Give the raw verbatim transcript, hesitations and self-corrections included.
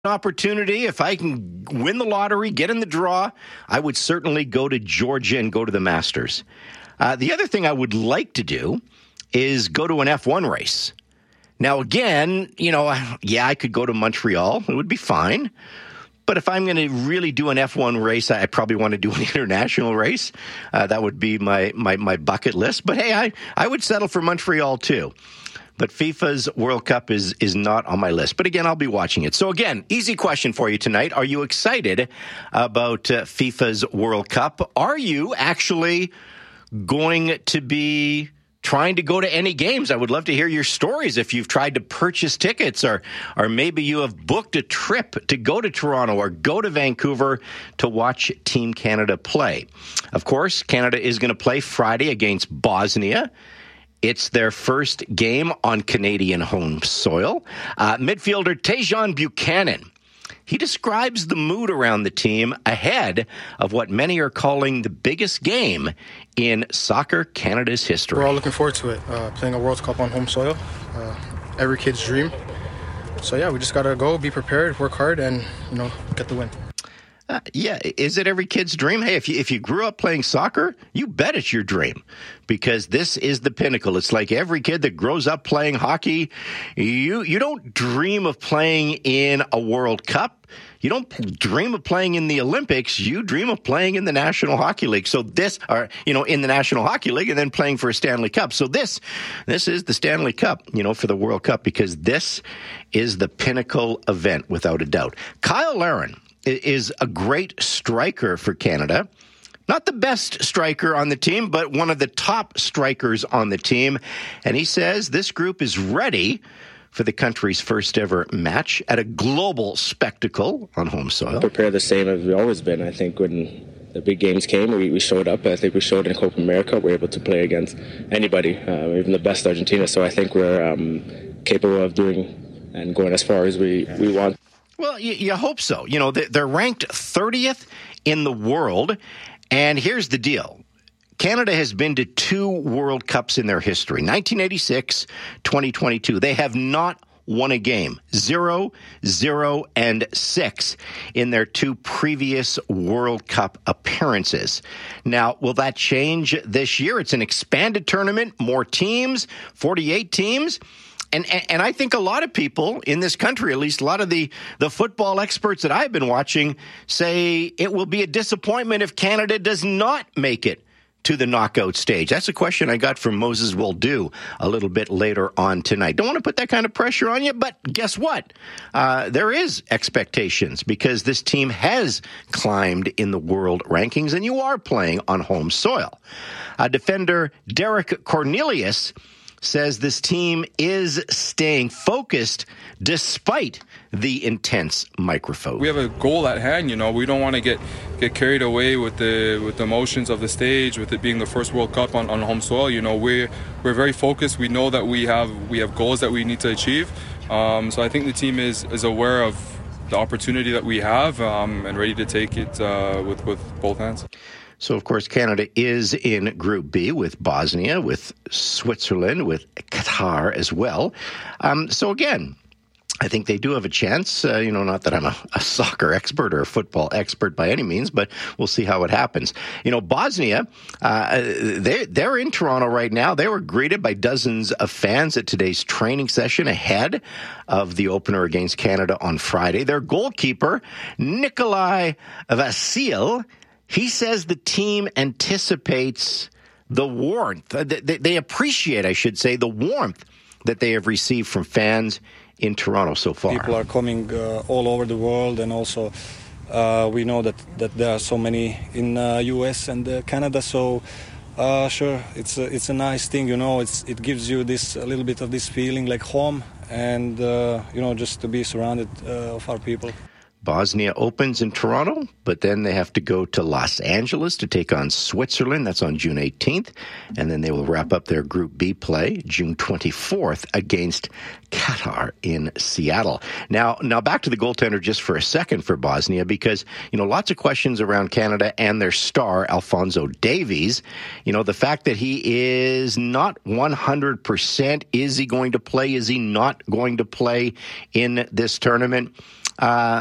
opportunity, if I can win the lottery, get in the draw, I would certainly go to Georgia and go to the Masters. Uh, the other thing I would like to do is go to an F one race. Now, again, you know, yeah, I could go to Montreal. It would be fine. But if I'm going to really do an F one race, I probably want to do an international race. Uh, that would be my, my, my bucket list. But, hey, I, I would settle for Montreal, too. But FIFA's World Cup is is not on my list. But again, I'll be watching it. So again, easy question for you tonight. Are you excited about uh, FIFA's World Cup? Are you actually going to be trying to go to any games? I would love to hear your stories if you've tried to purchase tickets, or or maybe you have booked a trip to go to Toronto or go to Vancouver to watch Team Canada play. Of course, Canada is going to play Friday against Bosnia. It's their first game on Canadian home soil. Uh, midfielder Tajon Buchanan, he describes the mood around the team ahead of what many are calling the biggest game in Soccer Canada's history. We're all looking forward to it, uh, playing a World Cup on home soil. Uh, every kid's dream. So, yeah, we just got to go, be prepared, work hard, and, you know, get the win. Uh, yeah, is it every kid's dream? Hey, if you if you grew up playing soccer, you bet it's your dream, because this is the pinnacle. It's like every kid that grows up playing hockey. You you don't dream of playing in a World Cup. You don't dream of playing in the Olympics. You dream of playing in the National Hockey League. So this, or you know, in the National Hockey League, and then playing for a Stanley Cup. So this, this is the Stanley Cup, you know, for the World Cup, because this is the pinnacle event without a doubt. Kyle Larin is a great striker for Canada. Not the best striker on the team, but one of the top strikers on the team. And he says this group is ready for the country's first ever match at a global spectacle on home soil. Prepare the same as we've always been. I think when the big games came, we, we showed up. I think we showed in Copa America. We were able to play against anybody, uh, even the best Argentina. So I think we're um, capable of doing and going as far as we, we want. Well, you, you hope so. You know, they're ranked thirtieth in the world. And here's the deal. Canada has been to two World Cups in their history, nineteen eighty-six, twenty twenty-two. They have not won a game. Zero, zero, and six in their two previous World Cup appearances. Now, will that change this year? It's an expanded tournament, more teams, forty-eight teams. And, and and I think a lot of people in this country, at least a lot of the, the football experts that I've been watching, say it will be a disappointment if Canada does not make it to the knockout stage. That's a question I got from Moses Wildu a little bit later on tonight. Don't want to put that kind of pressure on you, but guess what? Uh, there is expectations, because this team has climbed in the world rankings, and you are playing on home soil. Uh, defender Derek Cornelius says this team is staying focused despite the intense microphone. We have a goal at hand, you know. We don't want to get, get carried away with the with the emotions of the stage, with it being the first World Cup on, on home soil. You know, we're we're very focused. We know that we have we have goals that we need to achieve. Um, so I think the team is is aware of the opportunity that we have um, and ready to take it uh, with with both hands. So, of course, Canada is in Group B with Bosnia, with Switzerland, with Qatar as well. Um, so, again, I think they do have a chance. Uh, you know, not that I'm a, a soccer expert or a football expert by any means, but we'll see how it happens. You know, Bosnia, uh, they, they're in Toronto right now. They were greeted by dozens of fans at today's training session ahead of the opener against Canada on Friday. Their goalkeeper, Nikolai Vasil, he says the team anticipates the warmth. They appreciate, I should say, the warmth that they have received from fans in Toronto so far. People are coming uh, all over the world, and also uh, we know that, that there are so many in uh, U S and uh, Canada. So uh, sure, it's a, it's a nice thing, you know. It's it gives you this a little bit of this feeling like home, and uh, you know, just to be surrounded uh, of our people. Bosnia opens in Toronto, but then they have to go to Los Angeles to take on Switzerland. That's on June eighteenth. And then they will wrap up their Group B play June twenty-fourth against Qatar in Seattle. Now, now back to the goaltender just for a second for Bosnia, because, you know, lots of questions around Canada and their star, Alphonso Davies. You know, the fact that he is not one hundred percent. Is he going to play? Is he not going to play in this tournament? Uh,